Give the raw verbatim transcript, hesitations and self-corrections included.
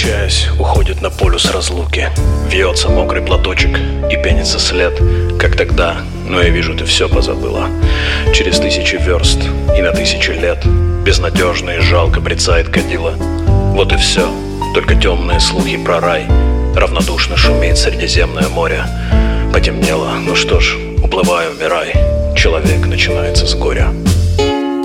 прощаясь, уходит на полюс разлуки. Вьется мокрый платочек и пенится след. Как тогда, но я вижу, ты все позабыла. Через тысячи верст и на тысячи лет безнадежно и жалко брецает кадила. Вот и все, только темные слухи про рай. Равнодушно шумит Средиземное море. Потемнело, ну что ж, уплывай, умирай. Человек начинается с горя.